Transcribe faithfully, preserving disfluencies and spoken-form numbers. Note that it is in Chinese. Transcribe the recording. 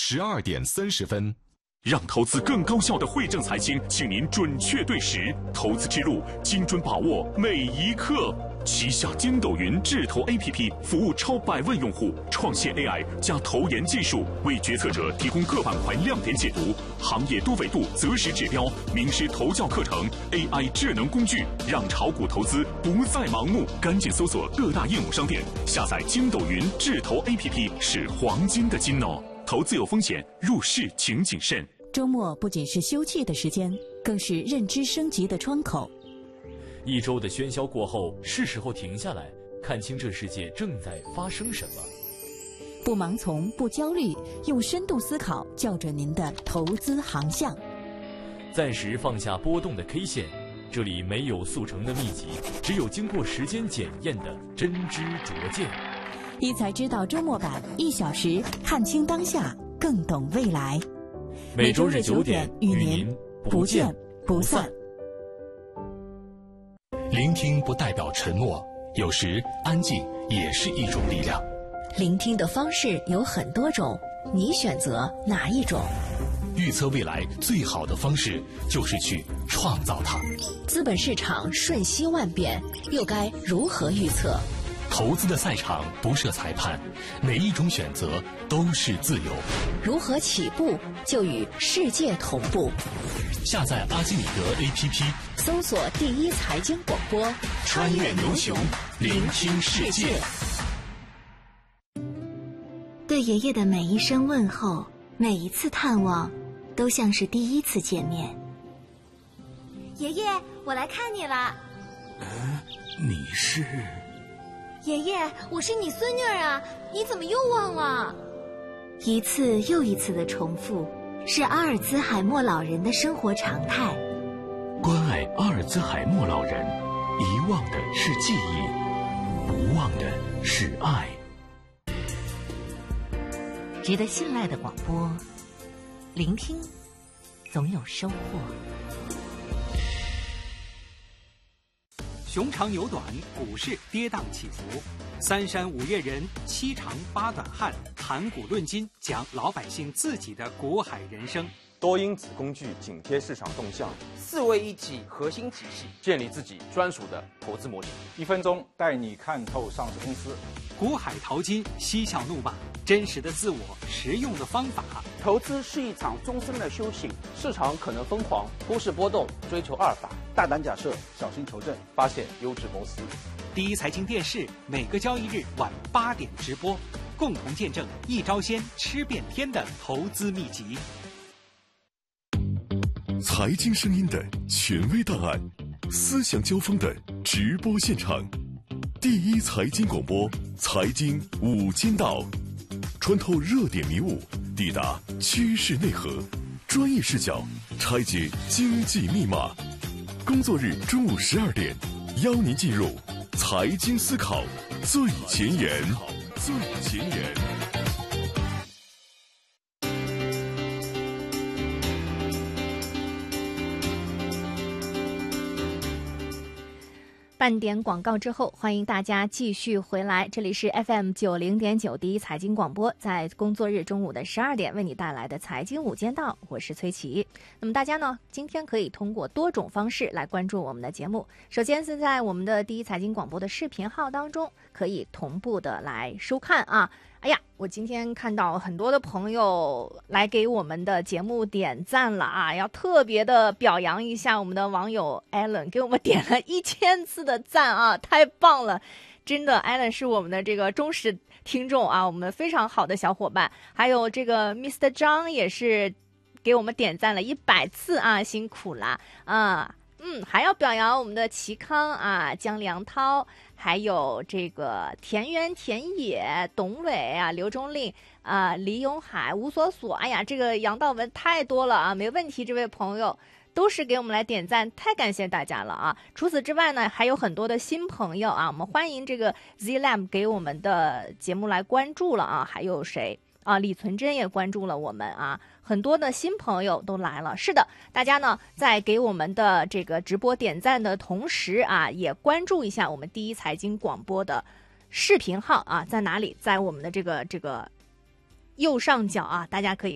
十二点三十分。 让投资更高效的惠正财经，请您准确对时，投资之路精准把握每一刻。旗下筋斗云智投 A P P 服务超百万用户，创现 A I 加投研技术，为决策者提供各板块亮点解读、行业多维度择时指标、名师投教课程、A I 智能工具，让炒股投资不再盲目。赶紧搜索各大应用商店，下载筋斗云智投 A P P 是黄金的金哦。投资有风险，入市请谨慎。 周末不仅是休憩的时间，更是认知升级的窗口。 一周的喧嚣过后，是时候停下来，看清这世界正在发生什么。 不盲从，不焦虑，用深度思考校准您的投资航向。 暂时放下波动的 K 线，这里没有速成的秘籍，只有经过时间检验的真知灼见。 一财知道周末版，一小时看清当下，更懂未来。 每周日九点与您不见不散。 聆听不代表沉默，有时安静也是一种力量。 聆听的方式有很多种，你选择哪一种？ 预测未来最好的方式就是去创造它。 资本市场瞬息万变，又该如何预测？ 投资的赛场不设裁判，每一种选择都是自由。 如何起步就与世界同步？ 下载阿基米德 A P P， 搜索第一财经广播， 穿越牛熊，聆听世界。 对爷爷的每一声问候，每一次探望，都像是第一次见面。 爷爷，我来看你了。 嗯，你是？ 爷爷，我是你孙女儿啊，你怎么又忘了？ 一次又一次的重复，是阿尔兹海默老人的生活常态。 关爱阿尔兹海默老人，遗忘的是记忆，无忘的是爱。 值得信赖的广播，聆听总有收获。 熊长牛短，股市跌宕起伏，三山五岳人，七长八短汉，谈股论金，讲老百姓自己的股海人生。 多因子工具紧贴市场动向， 四位一体核心体系， 建立自己专属的投资模型。 一分钟带你看透上市公司。 股海淘金，嬉笑怒骂，真实的自我，实用的方法。 投资是一场终身的修行， 市场可能疯狂，股市波动，追求阿尔法， 大胆假设，小心求证， 发现优质公司。 第一财经电视每个交易日晚八点直播，共同见证一招鲜吃遍天的投资秘籍。 财经声音的权威档案，思想交锋的直播现场，第一财经广播，财经五间道，穿透热点迷雾，抵达趋势内核，专业视角拆解经济密码。工作日中午十二点，邀您进入财经思考最前沿，最前沿。 半点广告之后，欢迎大家继续回来，这里是 F M 九零点九第一财经广播，在工作日中午的十二点为你带来的财经五间道，我是崔琦。那么大家呢，今天可以通过多种方式来关注我们的节目。首先是在我们的第一财经广播的视频号当中，可以同步的来收看啊。哎呀，我今天看到很多的朋友来给我们的节目点赞了啊！要特别的表扬一下我们的网友 Allen， 给我们点了一千次的赞啊，太棒了！真的 ，Allen 是我们的这个忠实听众啊，我们非常好的小伙伴。还有这个 Mister 张也是给我们点赞了一百次啊，辛苦啦啊！嗯，还要表扬我们的齐康啊，江良涛。还有这个田园田野、董伟啊、刘忠令啊、李永海、吴锁锁，哎呀，这个杨道文太多了啊，没问题，这位朋友都是给我们来点赞，太感谢大家了啊！除此之外呢，还有很多的新朋友啊，我们欢迎这个 Z Lam 给我们的节目来关注了啊，还有谁啊？李存真也关注了我们啊。很多的新朋友都来了，是的，大家呢在给我们的这个直播点赞的同时啊，也关注一下我们第一财经广播的视频号啊，在哪里？在我们的这个这个右上角啊，大家可以